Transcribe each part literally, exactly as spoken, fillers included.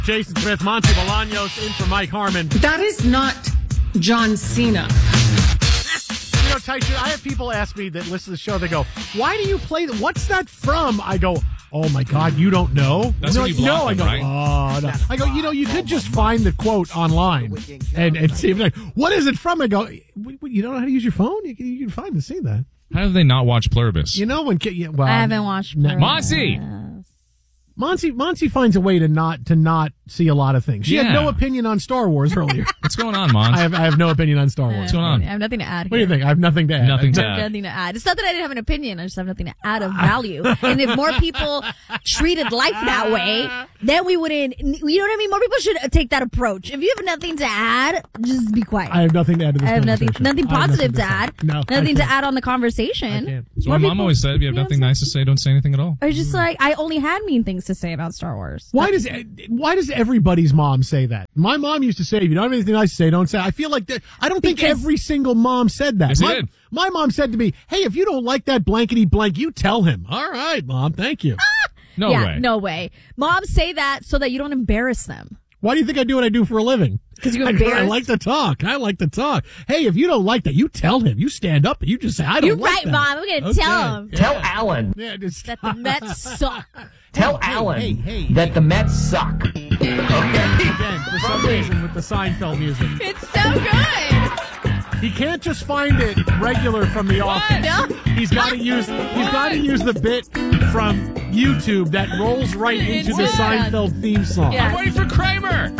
Jason Smith, Monty Bolaños in for Mike Harmon. That is not John Cena. You know, Tyson, I have people ask me that listen to the show, they go, why do you play that? What's that from? I go, oh my God, you don't know? That's no, what you no, I them, go, right? oh, no. I go, you know, you could just find the quote online and, and see, like, what is it from? I go, you don't know how to use your phone? You can, you can find and see that. How do they not watch Pluribus? You know, when, yeah, well, I haven't watched no, Monty! Monty, Monty finds a way to not to not see a lot of things. She Yeah. had no opinion on Star Wars earlier. What's going on, Mon? I have I have no opinion on Star Wars. What's going on? I have nothing to add. What do you think? I have nothing to add. Nothing to I have add. nothing to add. It's not that I didn't have an opinion. I just have nothing to add of value. And if more people treated life that way, then we wouldn't. You know what I mean? More people should take that approach. If you have nothing to add, just be quiet. I have nothing to add to this I have nothing, conversation. nothing I have positive nothing to say. add. No, I nothing to can't. add on the I conversation. can't. So More my mom people- always said, if you have you know nothing what I'm nice to say, don't say anything at all. I was just like, I only had mean things to say about Star Wars. Why does why does everybody's mom say that? My mom used to say, if you don't have anything nice to say, don't say. I feel like that. I don't think Because- every single mom said that. Yes, they my, did. my mom said to me, hey, if you don't like that blankety blank, you tell him. All right, Mom, thank you. No yeah, way. no way. Moms say that so that you don't embarrass them. Why do you think I do what I do for a living? 'Cause you're I, I embarrassed? like to talk. I like to talk. Hey, if you don't like that, you tell him. You stand up and you just say, I don't You're like right, that. Mom. I'm going to Okay. tell him Yeah. Tell Alan. Yeah, just that the Mets suck. Tell Hey, Alan hey, hey, that hey. the Mets suck. Okay. Again, for some reason, with the Seinfeld music. It's so good. He can't just find it regular from The Office. No. He's got to use he's got to use the bit from YouTube that rolls right into the It's good. Seinfeld theme song. Yeah. I'm waiting for Kramer.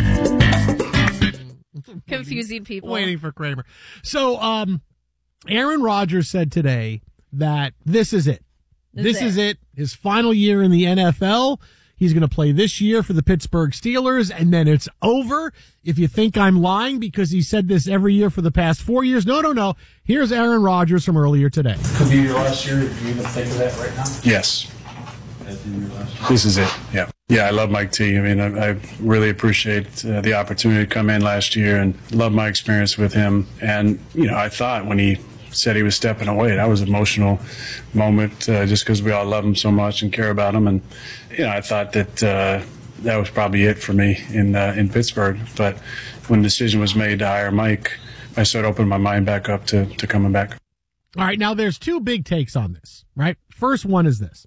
Confusing people. Waiting for Kramer. So, um, Aaron Rodgers said today that this is it. This This is is it. His final year in the N F L. He's going to play this year for the Pittsburgh Steelers, and then it's over. If you think I'm lying because he said this every year for the past four years, no, no, no. Here's Aaron Rodgers from earlier today. Could be your last year. Do you even think of that right now? Yes, That'd be your last year. this is it. Yeah. Yeah, I love Mike T. I mean, I, I really appreciate uh, the opportunity to come in last year and love my experience with him. And, you know, I thought when he said he was stepping away, that was an emotional moment uh, just because we all love him so much and care about him. And, you know, I thought that uh, that was probably it for me in uh, in Pittsburgh. But when the decision was made to hire Mike, I started opening my mind back up to, to coming back. All right, now there's two big takes on this, right? First one is this.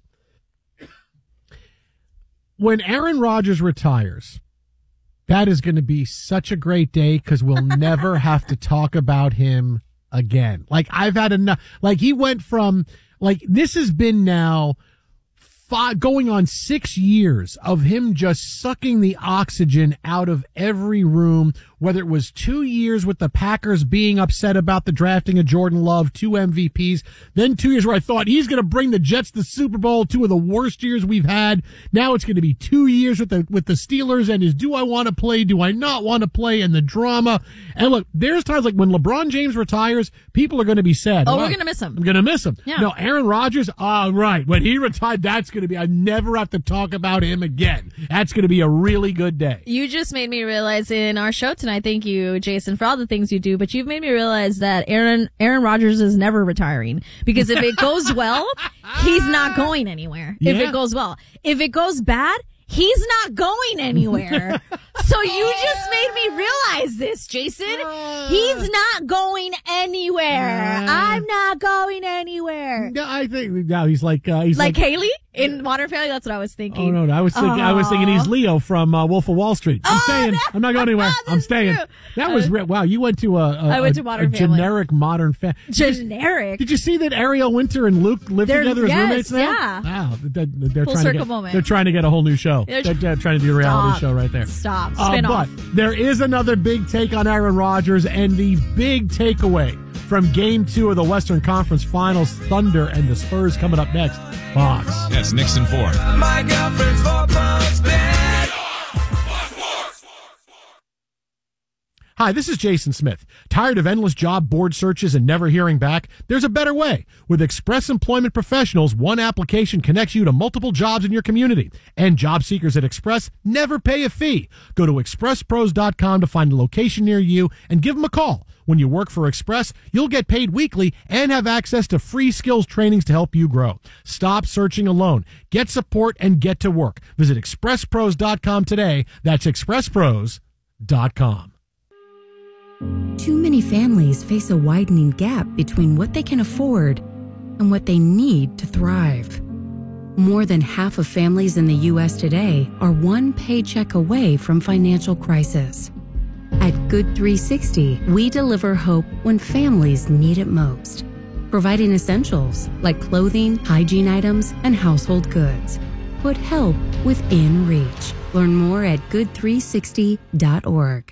When Aaron Rodgers retires, that is going to be such a great day because we'll never have to talk about him again. Like, I've had enough. Like, he went from, like, this has been now five, going on six years of him just sucking the oxygen out of every room, whether it was two years with the Packers being upset about the drafting of Jordan Love, two M V Ps, then two years where I thought he's going to bring the Jets to the Super Bowl, two of the worst years we've had. Now it's going to be two years with the, with the Steelers and his do I want to play, do I not want to play, and the drama. And look, there's times like when LeBron James retires, people are going to be sad. Oh, Well, we're going to miss him. I'm going to miss him. Yeah. No, Aaron Rodgers, all right. When he retired, that's going to be, I never have to talk about him again. That's going to be a really good day. You just made me realize in our show tonight, thank you, Jason, for all the things you do, but you've made me realize that Aaron Aaron Rodgers is never retiring. Because if it goes well, he's not going anywhere. If Yeah. it goes well. If it goes bad, he's not going anywhere. So you just made me realize this, Jason. He's not going anywhere. I'm not going anywhere. No, I think no, he's like uh, he's Like like, Haley in Modern Family? That's what I was thinking. oh no, no, I was thinking I was thinking he's Leo from uh, Wolf of Wall Street. I'm Oh, staying. no. I'm not going anywhere. I'm That's staying. true. That I was was- re- wow. You went to a, a I went a- to Modern a Family. generic Modern Family. Generic. Did you see that Ariel Winter and Luke live They're- together as yes, roommates now? yeah. Wow, they're, they're Full trying to circle get, moment. They're trying to get a whole new show. They're- They're, they're trying to do a reality Stop. show right there. Stop. Uh, Spin but off. there is another big take on Aaron Rodgers, and the big takeaway from Game Two of the Western Conference Finals: Thunder and the Spurs coming up next. Fox. Yes, Nixon four. My girlfriend's four bucks bad. Hi, this is Jason Smith. Tired of endless job board searches and never hearing back? There's a better way. With Express Employment Professionals, one application connects you to multiple jobs in your community. And job seekers at Express never pay a fee. Go to express pros dot com to find a location near you and give them a call. When you work for Express, you'll get paid weekly and have access to free skills trainings to help you grow. Stop searching alone. Get support and get to work. Visit express pros dot com today. That's express pros dot com. Too many families face a widening gap between what they can afford and what they need to thrive. More than half of families in the U S today are one paycheck away from financial crisis. At Good three sixty, we deliver hope when families need it most, providing essentials like clothing, hygiene items, and household goods. Put help within reach. Learn more at good three sixty dot org.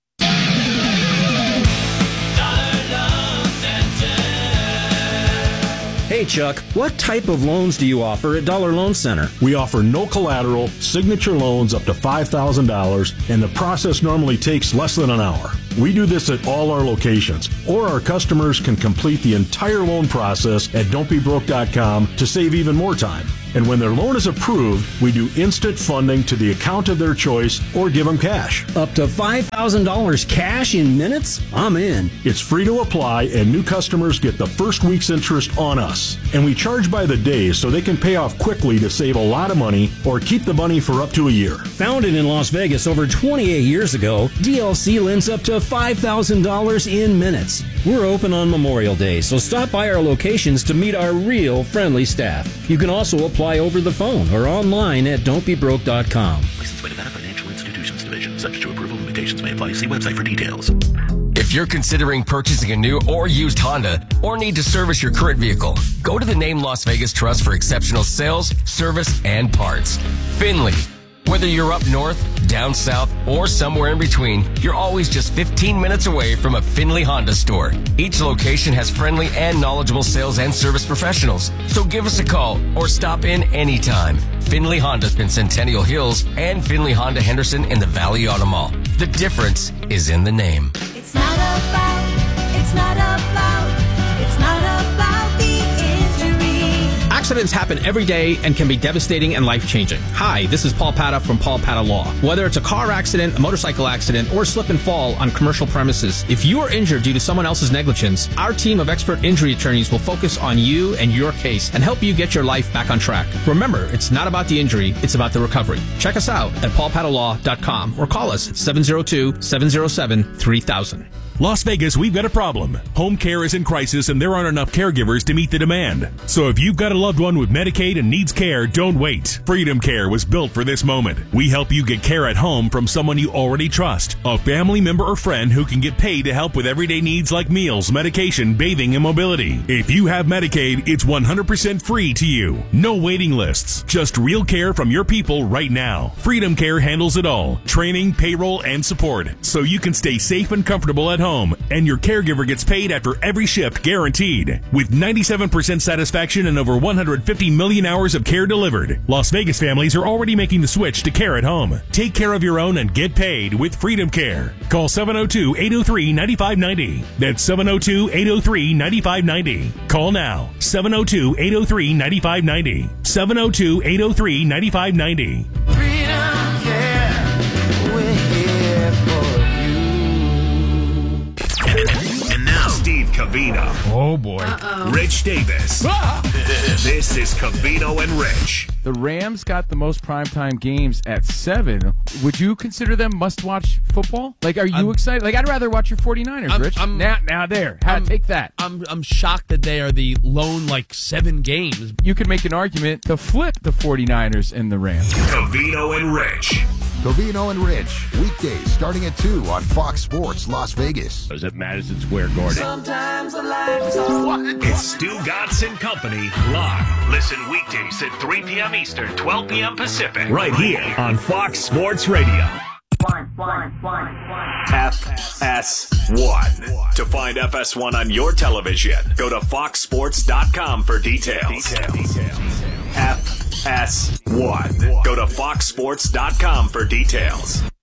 Hey Chuck, what type of loans do you offer at Dollar Loan Center? We offer no collateral, signature loans up to five thousand dollars, and the process normally takes less than an hour. We do this at all our locations, or our customers can complete the entire loan process at don't be broke dot com to save even more time. And when their loan is approved, we do instant funding to the account of their choice or give them cash. Up to five thousand dollars cash in minutes? I'm in. It's free to apply, and new customers get the first week's interest on us. And we charge by the day so they can pay off quickly to save a lot of money or keep the money for up to a year. Founded in Las Vegas over twenty-eight years ago, D L C lends up to five thousand dollars in minutes. We're open on Memorial Day, so stop by our locations to meet our real friendly staff. You can also apply over the phone or online at don't be broke dot com. Licensed by Nevada Financial Institutions Division. Subject to approval, limitations may apply. See website for details. If you're considering purchasing a new or used Honda or need to service your current vehicle, go to the Name Las Vegas Trust for exceptional sales, service, and parts. Finley. Whether you're up north, down south, or somewhere in between, you're always just fifteen minutes away from a Finley Honda store. Each location has friendly and knowledgeable sales and service professionals. So give us a call or stop in anytime. Finley Honda in Centennial Hills and Finley Honda Henderson in the Valley Auto Mall. The difference is in the name. It's not about, it's not about, it's not about the injury. Accidents happen every day and can be devastating and life-changing. Hi, this is Paul Pata from Paul Pata Law. Whether it's a car accident, a motorcycle accident, or slip and fall on commercial premises, if you are injured due to someone else's negligence, our team of expert injury attorneys will focus on you and your case and help you get your life back on track. Remember, it's not about the injury, it's about the recovery. Check us out at paul pata law dot com or call us at seven oh two, seven oh seven, three thousand. Las Vegas, we've got a problem. Home care is in crisis and there aren't enough caregivers to meet the demand. So if you've got a loved one with Medicaid and needs care, don't wait. Freedom Care was built for this moment. We help you get care at home from someone you already trust, a family member or friend who can get paid to help with everyday needs like meals, medication, bathing, and mobility. If you have Medicaid, it's one hundred percent free to you. No waiting lists, just real care from your people right now. Freedom Care handles it all, training, payroll, and support, so you can stay safe and comfortable at home, and your caregiver gets paid after every shift guaranteed. With ninety-seven percent satisfaction and over one hundred fifty million hours of care delivered, Las Vegas families are already making the switch to care at home. Take care of your own and get paid with Freedom Care. Call seven oh two, eight oh three, nine five nine oh. That's seven oh two, eight oh three, nine five nine oh. Call now. seven oh two, eight oh three, nine five nine oh. seven oh two, eight oh three, nine five nine oh. Freedom Care, we're here for And now, Steve Covino. Oh, boy. Uh-oh. Rich Davis. Ah! This is Covino and Rich. The Rams got the most primetime games at seven. Would you consider them must-watch football? Like, are you I'm, excited? Like, I'd rather watch your 49ers, I'm, Rich. I'm, now, now there. How to take that. I'm, I'm shocked that they are the lone, like, seven games. You could make an argument to flip the 49ers and the Rams. Covino and Rich. Covino and Rich, weekdays starting at two on Fox Sports Las Vegas. I was at Madison Square Garden. Sometimes I like to... It's Stu Gatz and Company live. Listen weekdays at three p.m. Eastern, twelve p.m. Pacific. Right here on Fox Sports Radio. One, one, one, one. F S one. To find F S one on your television, go to fox sports dot com for details. Details. F S one. Go to fox sports dot com for details.